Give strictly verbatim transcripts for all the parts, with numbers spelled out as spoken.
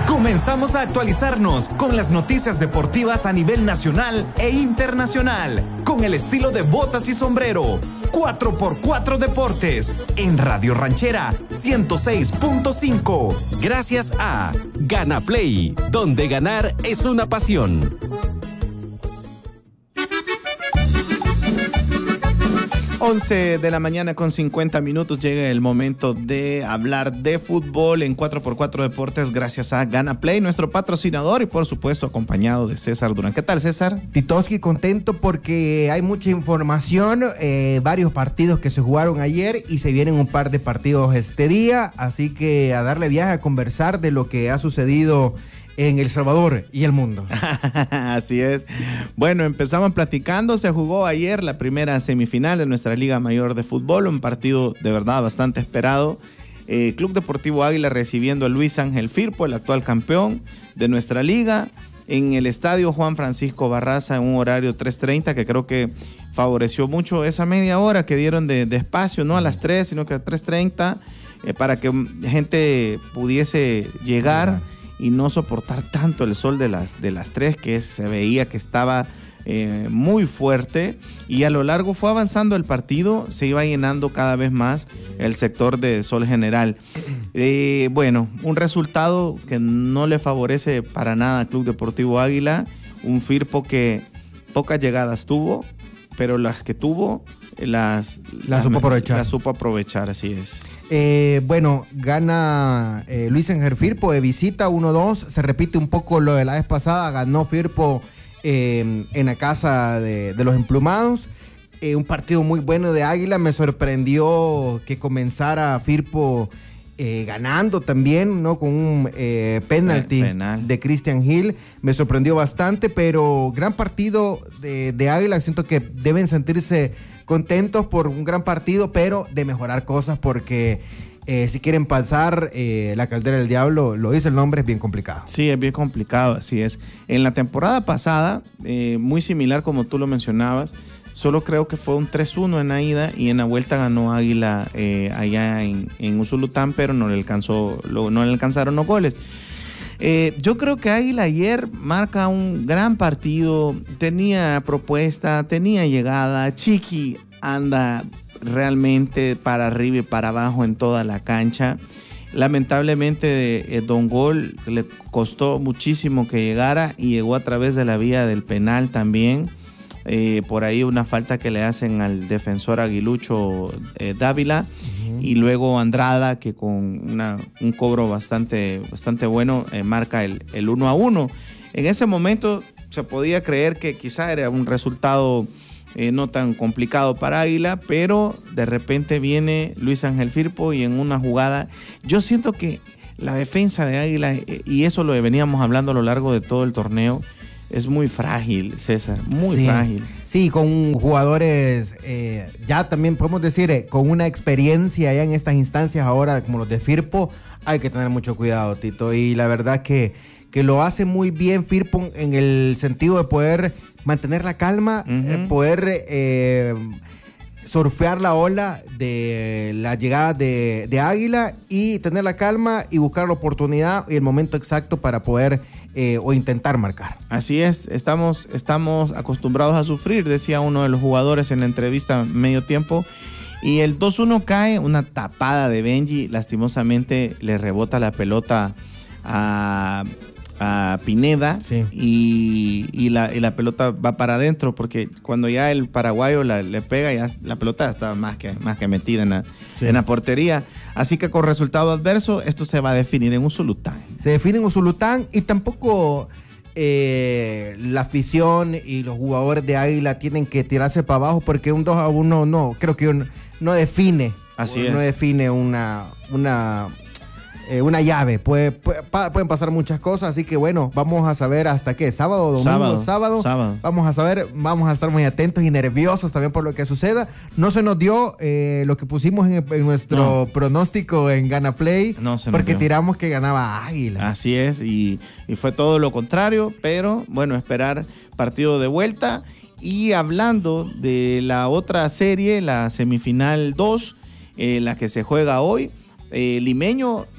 Comenzamos a actualizarnos con las noticias deportivas a nivel nacional e internacional, con el estilo de botas y sombrero. cuatro por cuatro Deportes, en Radio Ranchera ciento seis punto cinco. Gracias a Gana Play, donde ganar es una pasión. once de la mañana con cincuenta minutos, llega el momento de hablar de fútbol en cuatro por cuatro Deportes gracias a Gana Play, nuestro patrocinador, y por supuesto acompañado de César Durán. ¿Qué tal, César? Titoski, contento porque hay mucha información, eh, varios partidos que se jugaron ayer y se vienen un par de partidos este día, así que a darle viaje a conversar de lo que ha sucedido en El Salvador y el mundo. Así es. Bueno, empezamos platicando. Se jugó ayer la primera semifinal de nuestra Liga Mayor de Fútbol, un partido de verdad bastante esperado. Eh, Club Deportivo Águila recibiendo a Luis Ángel Firpo, el actual campeón de nuestra liga, en el estadio Juan Francisco Barraza en un horario tres treinta, que creo que favoreció mucho esa media hora que dieron de, de espacio, no a las tres, sino que a tres treinta, eh, para que gente pudiese llegar y no soportar tanto el sol de las, de las tres, que se veía que estaba eh, muy fuerte, y a lo largo fue avanzando el partido, se iba llenando cada vez más el sector de Sol General. Eh, bueno, un resultado que no le favorece para nada al Club Deportivo Águila, un Firpo que pocas llegadas tuvo, pero las que tuvo las, la las supo aprovechar. Las supo aprovechar, así es. Eh, bueno, gana eh, Luis Ángel Firpo de visita uno dos, se repite un poco lo de la vez pasada, ganó Firpo eh, en la casa de, de los emplumados, eh, un partido muy bueno de Águila, me sorprendió que comenzara Firpo eh, ganando también, ¿no? Con un eh, penalti Penal. de Christian Hill, me sorprendió bastante, pero gran partido de, de Águila, siento que deben sentirse contentos por un gran partido, pero de mejorar cosas porque eh, si quieren pasar eh, la Caldera del Diablo, lo dice el nombre, es bien complicado. Sí, es bien complicado, así es. En la temporada pasada, eh, muy similar como tú lo mencionabas, solo creo que fue un tres uno en la ida y en la vuelta ganó Águila eh, allá en, en Usulután, pero no le alcanzó, lo, no le alcanzaron los goles. Eh, yo creo que Águila ayer marca un gran partido, tenía propuesta, tenía llegada, Chiqui anda realmente para arriba y para abajo en toda la cancha. Lamentablemente eh, Don Gol le costó muchísimo que llegara y llegó a través de la vía del penal también. Eh, por ahí una falta que le hacen al defensor aguilucho eh, Dávila. Y luego Andrada, que con una, un cobro bastante, bastante bueno, eh, marca el, el uno a uno. En ese momento se podía creer que quizá era un resultado eh, no tan complicado para Águila, pero de repente viene Luis Ángel Firpo y en una jugada, yo siento que la defensa de Águila, eh, y eso lo veníamos hablando a lo largo de todo el torneo, es muy frágil, César, muy sí, frágil. Sí, con jugadores, eh, ya también podemos decir, eh, con una experiencia ya en estas instancias ahora, como los de Firpo, hay que tener mucho cuidado, Tito. Y la verdad que, que lo hace muy bien Firpo en el sentido de poder mantener la calma, uh-huh. eh, poder eh, surfear la ola de la llegada de, de Águila y tener la calma y buscar la oportunidad y el momento exacto para poder Eh, o intentar marcar. Así es, estamos, estamos acostumbrados a sufrir, decía uno de los jugadores en la entrevista medio tiempo, y el dos uno cae, una tapada de Benji, lastimosamente le rebota la pelota a, a Pineda, sí. y, y, la, y la pelota va para adentro, porque cuando ya el paraguayo la, le pega, ya la pelota está más que, más que metida en la, sí. en la portería. Así que con resultado adverso, esto se va a definir en Usulután. Se define en Usulután y tampoco eh, la afición y los jugadores de Águila tienen que tirarse para abajo porque un dos a uno no, creo que un, no define. Así es. No define una, una, eh, una llave. Puede, puede, pueden pasar muchas cosas, así que bueno, vamos a saber hasta qué, sábado, domingo, sábado, sábado, sábado. Vamos a saber, vamos a estar muy atentos y nerviosos también por lo que suceda. No se nos dio eh, lo que pusimos en, en nuestro no. pronóstico en Gana Play, no se porque dio. Tiramos que ganaba Águila. Así es, y, y fue todo lo contrario, pero bueno, esperar partido de vuelta. Y hablando de la otra serie, la semifinal dos, eh, la que se juega hoy, eh, Limeño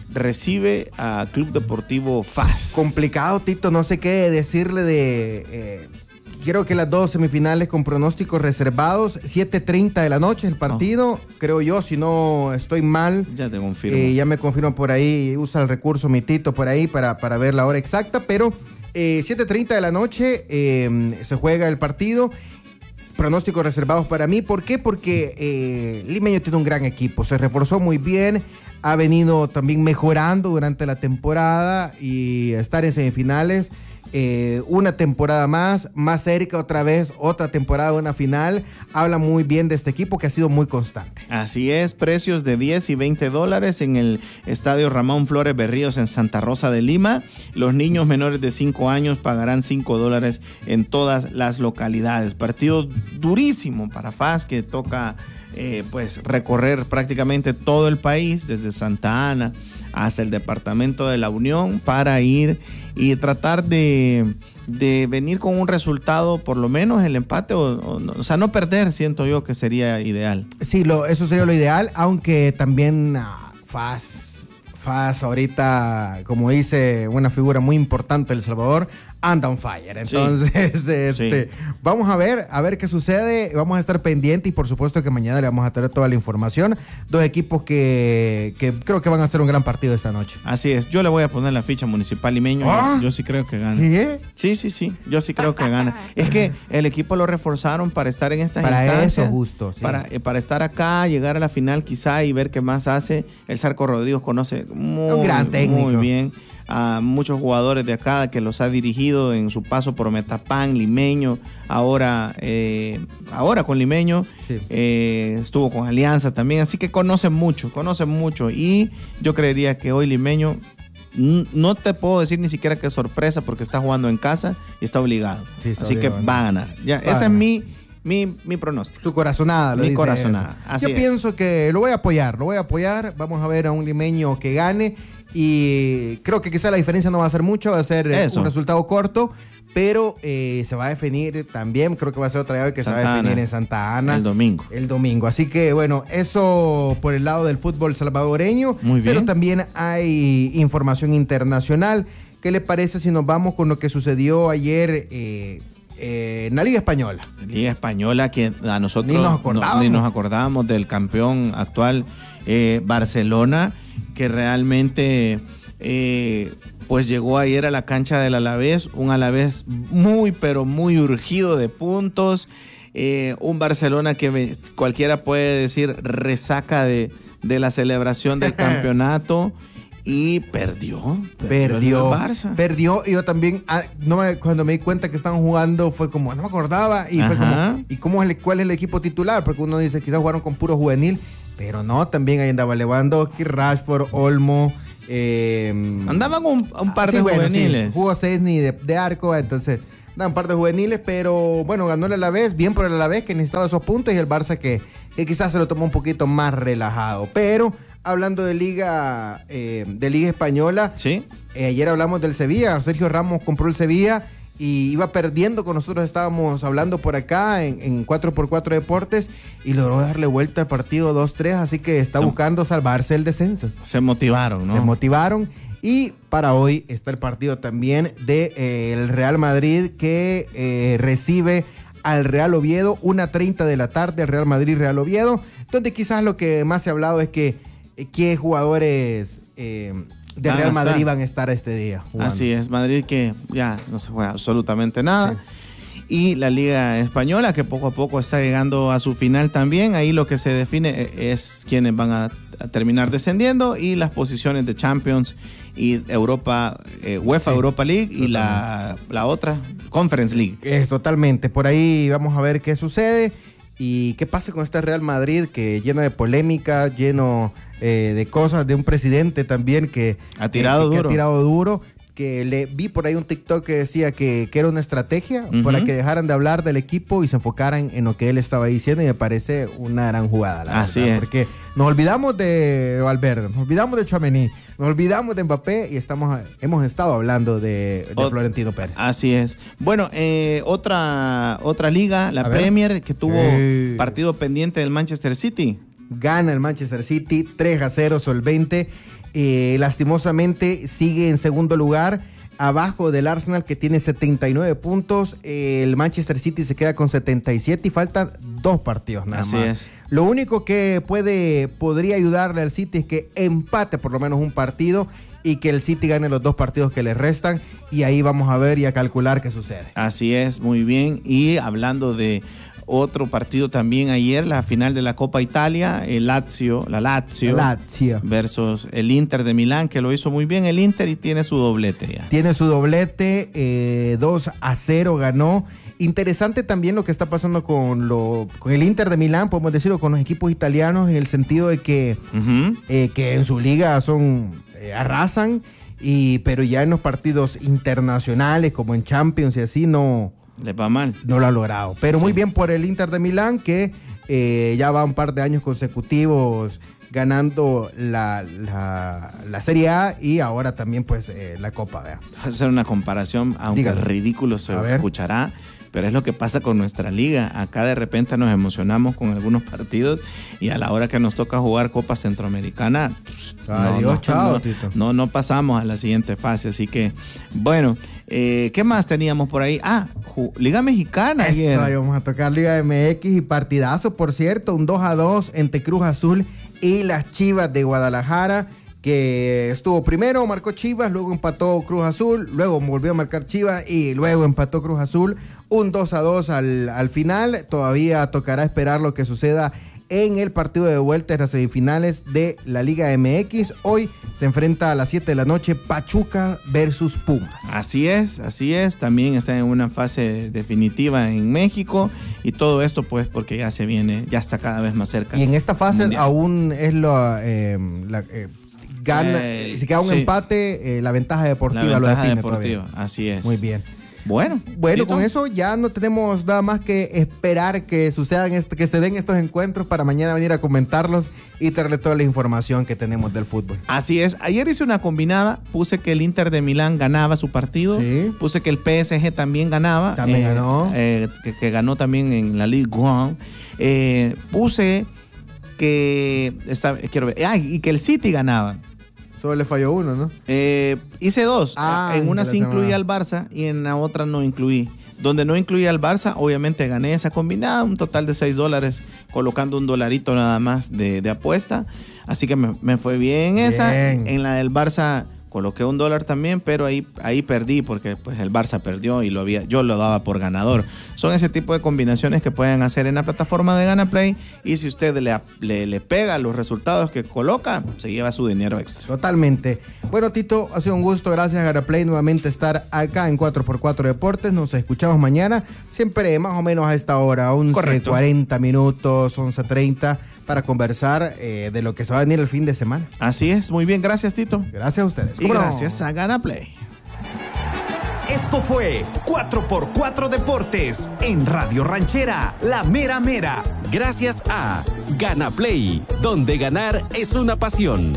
recibe a Club Deportivo F A S. Complicado, Tito, no sé qué decirle de... Eh, quiero que las dos semifinales con pronósticos reservados, siete treinta de la noche el partido, oh. creo yo, si no estoy mal. Ya te confirmo. Eh, ya me confirman por ahí, usa el recurso mi Tito por ahí para, para ver la hora exacta, pero eh, siete treinta de la noche eh, se juega el partido. Pronósticos reservados para mí. ¿Por qué? Porque eh, Limeño tiene un gran equipo, se reforzó muy bien, ha venido también mejorando durante la temporada y estar en semifinales, eh, una temporada más, más cerca otra vez, otra temporada, una final, habla muy bien de este equipo que ha sido muy constante. Así es, precios de diez y veinte dólares en el Estadio Ramón Flores Berríos en Santa Rosa de Lima. Los niños menores de cinco años pagarán cinco dólares en todas las localidades. Partido durísimo para F A S, que toca eh, pues recorrer prácticamente todo el país, desde Santa Ana hasta el departamento de la Unión, para ir y tratar de, de venir con un resultado, por lo menos el empate, o, o, o sea, no perder, siento yo que sería ideal. Sí, lo, eso sería lo ideal, aunque también uh, F A S, F A S ahorita, como dice una figura muy importante de El Salvador, anda on fire. Entonces, sí. este, sí. vamos a ver, a ver qué sucede. Vamos a estar pendientes y por supuesto que mañana le vamos a traer toda la información. Dos equipos que, que creo que van a hacer un gran partido esta noche. Así es. Yo le voy a poner la ficha Municipal Limeño. ¿Ah? Yo, yo sí creo que gana. ¿Qué? Sí, sí, sí. Yo sí creo que gana. Es que el equipo lo reforzaron para estar en estas para instancias. Para eso, justo. Sí. Para, eh, para estar acá, llegar a la final quizá y ver qué más hace. El Zarco Rodríguez conoce muy, un gran técnico. Muy bien a muchos jugadores de acá que los ha dirigido en su paso por Metapán, Limeño, ahora, eh, ahora con Limeño, sí. eh, estuvo con Alianza también, así que conoce mucho, conoce mucho y yo creería que hoy Limeño, no te puedo decir ni siquiera que es sorpresa porque está jugando en casa y está obligado, sí, está así obligado, que va a ganar. Ya, va ese ganar. es mi... Mi, mi pronóstico. Su corazonada, lo Mi dice corazonada. Así Yo es. pienso que lo voy a apoyar, lo voy a apoyar. Vamos a ver a un limeño que gane. Y creo que quizá la diferencia no va a ser mucho, va a ser Eso. un resultado corto. Pero eh, se va a definir también, creo que va a ser otra llave que Santa se va a definir Ana. en Santa Ana. El domingo. El domingo. Así que bueno, eso por el lado del fútbol salvadoreño. Muy bien. Pero también hay información internacional. ¿Qué le parece si nos vamos con lo que sucedió ayer? Eh, Eh, en la Liga Española. Liga Española que a nosotros ni nos acordábamos, no, ni nos acordábamos del campeón actual eh, Barcelona, que realmente eh, pues llegó ayer a la cancha del Alavés, un Alavés muy pero muy urgido de puntos, eh, un Barcelona que cualquiera puede decir resaca de, de la celebración del campeonato. Y perdió. Perdió. Perdió. El Barça. Perdió. Y yo también, ah, no me, cuando me di cuenta que estaban jugando, fue como, no me acordaba. Y Ajá. fue como, ¿y cómo es el, cuál es el equipo titular? Porque uno dice, quizás jugaron con puro juvenil. Pero no, también ahí andaba Lewandowski, Rashford, Olmo. Eh, Andaban un, un par ah, de sí, juveniles. Bueno, sí, jugó Cesny de, de arco, entonces, andaban un par de juveniles. Pero bueno, ganó el Alavés, bien por el Alavés, que necesitaba esos puntos. Y el Barça que, que quizás se lo tomó un poquito más relajado. Pero... Hablando de Liga eh, de Liga Española, ¿Sí? eh, ayer hablamos del Sevilla. Sergio Ramos compró el Sevilla y iba perdiendo con nosotros, estábamos hablando por acá en, en cuatro por cuatro Deportes y logró darle vuelta al partido dos tres, así que está buscando salvarse el descenso. Se motivaron, ¿no? Se motivaron y para hoy está el partido también del de, eh, el Real Madrid que eh, recibe al Real Oviedo, una treinta de la tarde, Real Madrid-Real Oviedo, donde quizás lo que más se ha hablado es que qué jugadores eh, de Real Madrid van a estar este día jugando. Así es, Madrid que ya no se juega absolutamente nada. Sí. Y la Liga Española que poco a poco está llegando a su final también. Ahí lo que se define es quiénes van a, a terminar descendiendo y las posiciones de Champions y Europa, eh, UEFA sí, Europa League totalmente. Y la, la otra, Conference League. Es totalmente. Por ahí vamos a ver qué sucede. ¿Y qué pasa con este Real Madrid que lleno de polémica, lleno eh, de cosas, de un presidente también que ha tirado, que, duro. Que ha tirado duro? Que le vi por ahí un TikTok que decía que, que era una estrategia uh-huh. para que dejaran de hablar del equipo y se enfocaran en lo que él estaba diciendo y me parece una gran jugada. La Así verdad, es. Porque nos olvidamos de Valverde, nos olvidamos de Tchouaméni, nos olvidamos de Mbappé y estamos, hemos estado hablando de, de o, Florentino Pérez. Así es. Bueno, eh, otra, otra liga, la A Premier, ver. que tuvo eh. partido pendiente del Manchester City. Gana el Manchester City tres a cero solvente. eh, lastimosamente sigue en segundo lugar, abajo del Arsenal, que tiene setenta y nueve puntos. El Manchester City se queda con setenta y siete y faltan dos partidos nada Así más. es. Lo único que puede, podría ayudarle al City es que empate por lo menos un partido y que el City gane los dos partidos que le restan, y ahí vamos a ver y a calcular qué sucede. Así es, muy bien. Y hablando de otro partido también ayer, la final de la Copa Italia, el Lazio, la Lazio, Lazio versus el Inter de Milán, que lo hizo muy bien el Inter y tiene su doblete ya. Tiene su doblete, eh, dos a cero ganó. Interesante también lo que está pasando con, lo, con el Inter de Milán, podemos decirlo, con los equipos italianos, en el sentido de que, Uh-huh. eh, que en su liga son eh, arrasan, y, pero ya en los partidos internacionales, como en Champions y así, no, Les va mal. no lo ha logrado. Pero Sí. muy bien por el Inter de Milán, que eh, ya va un par de años consecutivos ganando la, la, la Serie A y ahora también pues eh, la Copa, vea. Voy a hacer una comparación, aunque Dígalo. ridículo se A ver. escuchará, pero es lo que pasa con nuestra liga. Acá de repente nos emocionamos con algunos partidos y a la hora que nos toca jugar Copa Centroamericana, Adiós, no, chao, no, Tito. no, no pasamos a la siguiente fase. Así que, bueno, eh, ¿qué más teníamos por ahí? Ah, ju- Liga Mexicana ayer. Eso, ahí vamos a tocar Liga M X y partidazo, por cierto, un dos a dos entre Cruz Azul y las Chivas de Guadalajara, que estuvo primero, marcó Chivas, luego empató Cruz Azul, luego volvió a marcar Chivas y luego empató Cruz Azul, un dos a dos al, al final. Todavía tocará esperar lo que suceda en el partido de vuelta en las semifinales de la Liga M X. Hoy se enfrenta a las siete de la noche Pachuca versus Pumas. Así es, así es. También está en una fase definitiva en México y todo esto pues porque ya se viene, ya está cada vez más cerca. Y en esta fase Mundial. aún es lo, eh, la, eh, gana, Eh, si queda un sí. empate, eh, la ventaja deportiva La lo ventaja define deportiva, todavía. así es. Muy bien. Bueno, Bueno, Tito, con eso ya no tenemos nada más que esperar que sucedan, est- que se den estos encuentros para mañana venir a comentarlos y traerle toda la información que tenemos del fútbol. Así es. Ayer hice una combinada, puse que el Inter de Milán ganaba su partido, Sí. puse que el P S G también ganaba, También ganó. eh, que, que ganó también en la Ligue uno, eh, puse que esta- quiero ver, ah, y que el City ganaba. Solo le falló uno, ¿no? Eh, hice dos. Ah, en una sí interesante. incluí al Barça y en la otra no incluí. Donde no incluí al Barça, obviamente gané esa combinada, un total de seis dólares, colocando un dolarito nada más de, de apuesta. Así que me, me fue bien esa. Bien. En la del Barça coloqué un dólar también, pero ahí, ahí perdí porque pues el Barça perdió y lo había, yo lo daba por ganador. Son ese tipo de combinaciones que pueden hacer en la plataforma de GanaPlay y si usted le, le, le pega los resultados que coloca, se lleva su dinero extra. Totalmente. Bueno, Tito, ha sido un gusto. Gracias, GanaPlay, nuevamente estar acá en cuatro por cuatro Deportes. Nos escuchamos mañana, siempre más o menos a esta hora, once Correcto. cuarenta minutos, once treinta, para conversar eh, de lo que se va a venir el fin de semana. Así es, muy bien, gracias Tito. Gracias a ustedes. Y ¿Cómo no? gracias a GanaPlay. Esto fue cuatro por cuatro Deportes en Radio Ranchera, La Mera Mera. Gracias a GanaPlay, donde ganar es una pasión.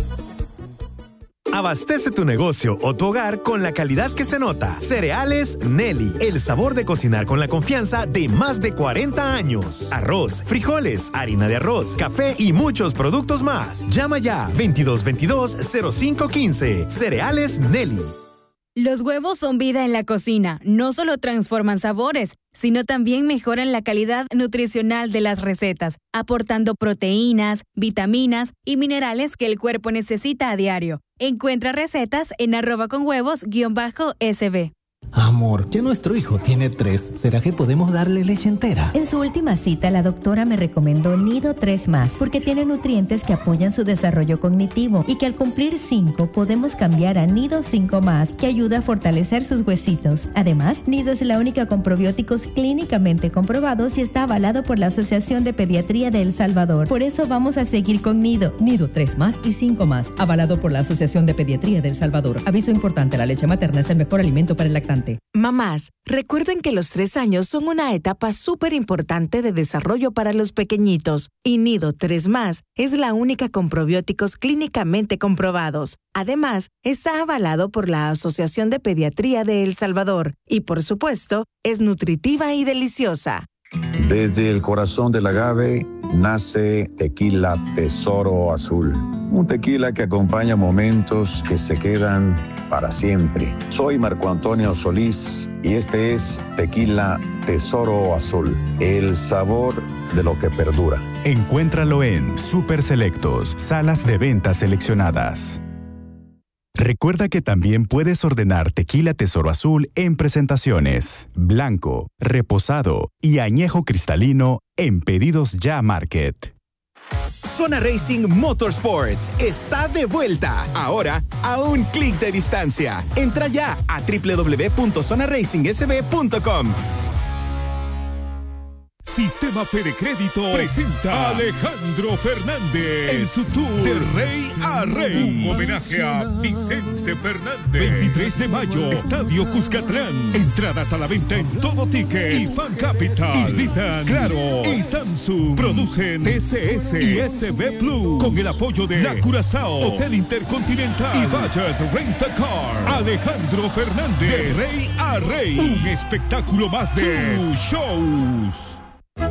Abastece tu negocio o tu hogar con la calidad que se nota. Cereales Nelly, el sabor de cocinar con la confianza de más de cuarenta años. Arroz, frijoles, harina de arroz, café y muchos productos más. Llama ya veintidós veintidós cero cinco quince. Cereales Nelly. Los huevos son vida en la cocina. No solo transforman sabores, sino también mejoran la calidad nutricional de las recetas, aportando proteínas, vitaminas y minerales que el cuerpo necesita a diario. Encuentra recetas en arroba con huevos guión bajo sb. Amor, ya nuestro hijo tiene tres. ¿Será que podemos darle leche entera? En su última cita, la doctora me recomendó Nido tres más, porque tiene nutrientes que apoyan su desarrollo cognitivo y que al cumplir cinco podemos cambiar a Nido cinco más, que ayuda a fortalecer sus huesitos. Además, Nido es la única con probióticos clínicamente comprobados y está avalado por la Asociación de Pediatría de El Salvador. Por eso vamos a seguir con Nido. Nido tres más y cinco más, avalado por la Asociación de Pediatría de El Salvador. Aviso importante, la leche materna es el mejor alimento para el lactante. Mamás, recuerden que los tres años son una etapa súper importante de desarrollo para los pequeñitos y Nido tres más es la única con probióticos clínicamente comprobados. Además, está avalado por la Asociación de Pediatría de El Salvador y, por supuesto, es nutritiva y deliciosa. Desde el corazón del agave nace Tequila Tesoro Azul. Un tequila que acompaña momentos que se quedan para siempre. Soy Marco Antonio Solís y este es Tequila Tesoro Azul, el sabor de lo que perdura. Encuéntralo en Super Selectos, salas de ventas seleccionadas. Recuerda que también puedes ordenar Tequila Tesoro Azul en presentaciones, blanco, reposado y añejo cristalino en Pedidos Ya Market. Zona Racing Motorsports está de vuelta, ahora a un clic de distancia. Entra ya a doble u doble u doble u punto zona racing s b punto com. Sistema Fede Crédito presenta a Alejandro Fernández en su tour de Rey a Rey. Un homenaje a Vicente Fernández. veintitrés de mayo, Estadio Cuscatlán. Entradas a la venta en Todo Ticket y Fan Capital. Invitan Claro y Samsung. Producen T C S y S B Plus. Con el apoyo de La Curazao, Hotel Intercontinental y Budget Rent a Car. Alejandro Fernández, de Rey a Rey. Un espectáculo más de sus shows.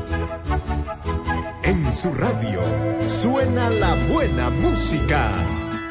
En su radio suena la buena música.